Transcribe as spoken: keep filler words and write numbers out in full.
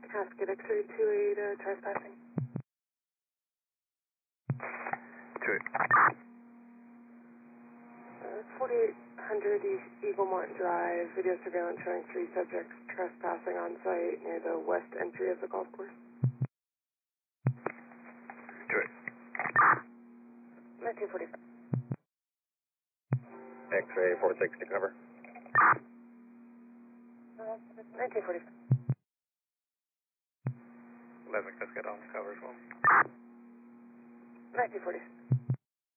Casket X-ray two eight, uh, trespassing. two eight. Uh, forty-eight hundred East Eaglemont Drive, video surveillance showing three subjects trespassing on site near the west entry of the golf course. two eight. nineteen forty-five. X-ray four six to cover. Uh, nineteen forty-five. eleven Cascade on cover as well. nineteen forty-five.